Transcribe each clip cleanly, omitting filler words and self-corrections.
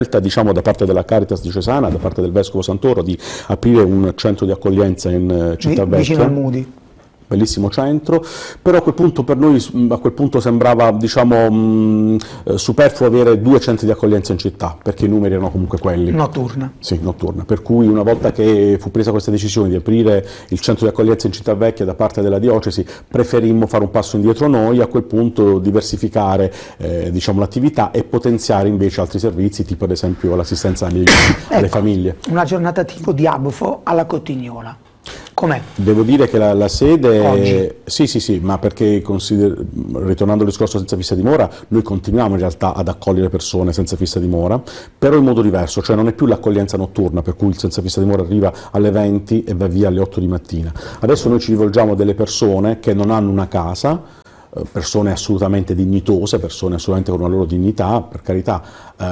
diciamo da parte della Caritas diocesana, da parte del Vescovo Santoro, di aprire un centro di accoglienza in Città Vecchia. Vicino al Mudi. Bellissimo centro, però a quel punto per noi sembrava diciamo superfluo avere 2 centri di accoglienza in città, perché i numeri erano comunque quelli. Notturna. Sì, notturna, per cui una volta che fu presa questa decisione di aprire il centro di accoglienza in Città Vecchia da parte della diocesi, preferimmo fare un passo indietro noi, a quel punto diversificare diciamo, l'attività e potenziare invece altri servizi, tipo ad esempio l'assistenza alle famiglie. Una giornata tipo di Abofo alla Cotignola. Com'è? Devo dire che la sede... Oggi. Sì, ma perché ritornando al discorso senza fissa dimora, noi continuiamo in realtà ad accogliere persone senza fissa dimora, però in modo diverso, cioè non è più l'accoglienza notturna, per cui il senza fissa dimora arriva alle 20 e va via alle 8 di mattina. Adesso noi ci rivolgiamo a delle persone che non hanno una casa, persone assolutamente dignitose, persone assolutamente con una loro dignità, per carità,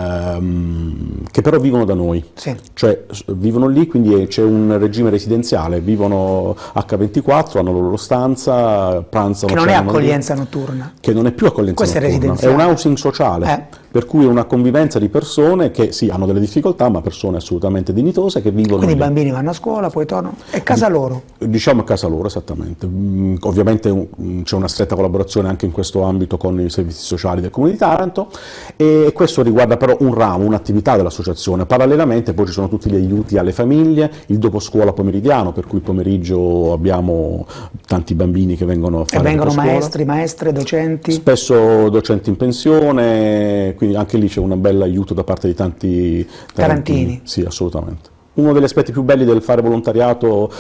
che però vivono da noi, Sì. Cioè vivono lì, quindi c'è un regime residenziale, vivono H24, hanno la loro stanza, pranzano. Che non è accoglienza notturna. Che non è più accoglienza notturna, è residenziale. un housing sociale, per cui è una convivenza di persone che sì, hanno delle difficoltà, ma persone assolutamente dignitose che vivono quindi lì. I bambini vanno a scuola, poi tornano, è casa loro. Diciamo è casa loro, esattamente. Ovviamente c'è una stretta collaborazione anche in questo ambito con i servizi sociali del Comune di Taranto, e questo riguarda però un ramo, un'attività dell'associazione. Parallelamente poi ci sono tutti gli aiuti alle famiglie, il dopo scuola pomeridiano, per cui il pomeriggio abbiamo tanti bambini che vengono a fare E vengono doposcuola. maestri, maestre, docenti? Spesso docenti in pensione, quindi anche lì c'è un bel aiuto da parte di tanti tarantini. Sì, assolutamente. Uno degli aspetti più belli del fare volontariato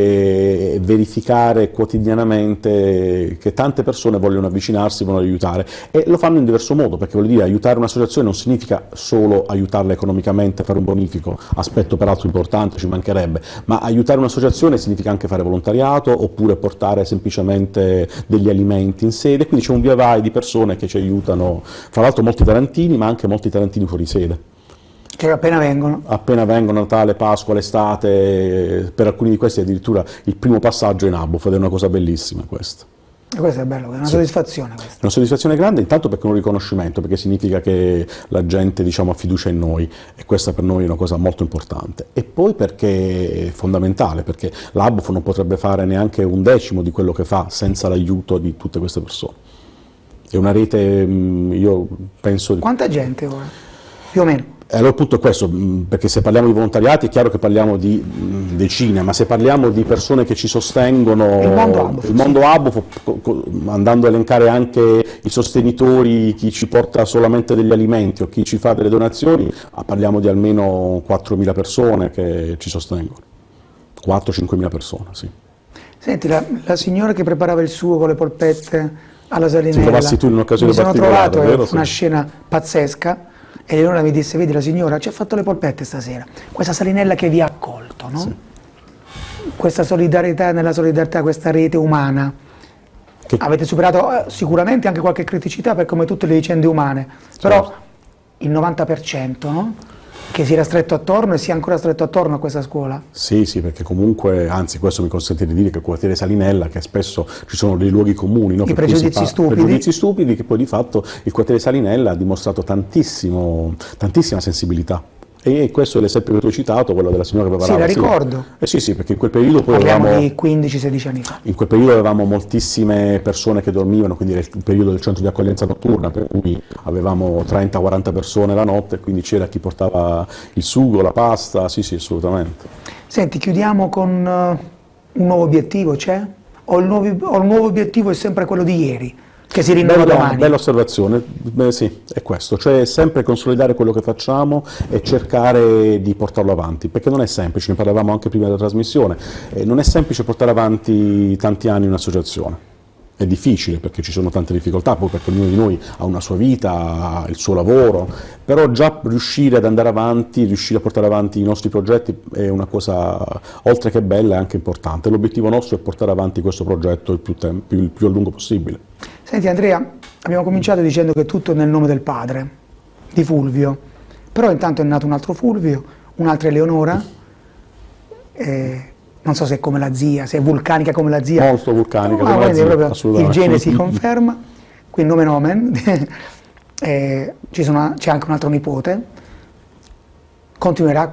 è verificare quotidianamente che tante persone vogliono avvicinarsi, vogliono aiutare, e lo fanno in diverso modo, perché voglio dire, aiutare un'associazione non significa solo aiutarla economicamente, fare un bonifico, aspetto peraltro importante, ci mancherebbe, ma aiutare un'associazione significa anche fare volontariato, oppure portare semplicemente degli alimenti in sede, quindi c'è un via vai di persone che ci aiutano, fra l'altro molti tarantini, ma anche molti tarantini fuori sede. Che appena vengono? Appena vengono, Natale, Pasqua, l'estate, per alcuni di questi addirittura il primo passaggio è in Abofo, ed è una cosa bellissima questa. E questo è bello, è una soddisfazione questa. È una soddisfazione grande, intanto perché è un riconoscimento, perché significa che la gente diciamo, ha fiducia in noi, e questa per noi è una cosa molto importante. E poi perché è fondamentale, perché l'Abofo non potrebbe fare neanche 1/10 di quello che fa senza l'aiuto di tutte queste persone. È una rete, io penso... Quanta gente ora? Più o meno? Allora il punto è questo, perché se parliamo di volontariati è chiaro che parliamo di decine, ma se parliamo di persone che ci sostengono, il mondo Abofo, andando a elencare anche i sostenitori, chi ci porta solamente degli alimenti o chi ci fa delle donazioni, parliamo di almeno 4.000 persone che ci sostengono, 4-5.000 persone, sì. Senti, la signora che preparava il suo con le polpette alla Salinella, se trovassi tu in un'occasione particolare, mi sono trovato, vero? una scena pazzesca. E Eleonora mi disse, vedi la signora ci ha fatto le polpette stasera, questa Salinella che vi ha accolto, no? Sì. Questa solidarietà, nella solidarietà, questa rete umana. Avete superato sicuramente anche qualche criticità, per come tutte le vicende umane, però certo. Il 90%, no? Che si era stretto attorno e sia ancora stretto attorno a questa scuola. Sì, perché comunque, anzi questo mi consente di dire che il quartiere Salinella, che spesso ci sono dei luoghi comuni, no? I pregiudizi stupidi, che poi di fatto il quartiere Salinella ha dimostrato tantissima sensibilità. E questo è l'esempio che tu hai citato, quello della signora che preparava. Sì, la ricordo. Sì, perché in quel periodo poi parliamo di 15-16 anni fa. In quel periodo avevamo moltissime persone che dormivano, quindi era il periodo del centro di accoglienza notturna, per cui avevamo 30-40 persone la notte, quindi c'era chi portava il sugo, la pasta, sì, assolutamente. Senti, chiudiamo con un nuovo obiettivo, c'è? O il nuovo obiettivo è sempre quello di ieri? Che si rinnova domani. Bella osservazione, sì, è questo, cioè sempre consolidare quello che facciamo e cercare di portarlo avanti, perché non è semplice, ne parlavamo anche prima della trasmissione, non è semplice portare avanti tanti anni un'associazione. È difficile perché ci sono tante difficoltà, poi perché ognuno di noi ha una sua vita, ha il suo lavoro, però già riuscire ad andare avanti, riuscire a portare avanti i nostri progetti è una cosa, oltre che bella, è anche importante. L'obiettivo nostro è portare avanti questo progetto il più a lungo possibile. Senti Andrea, abbiamo cominciato dicendo che tutto è nel nome del padre, di Fulvio, però intanto è nato un altro Fulvio, un'altra Eleonora, non so se è come la zia, se è vulcanica come la zia. Molto vulcanica come la zia, assolutamente. Il gene si conferma, qui nome nomen, c'è anche un altro nipote, continuerà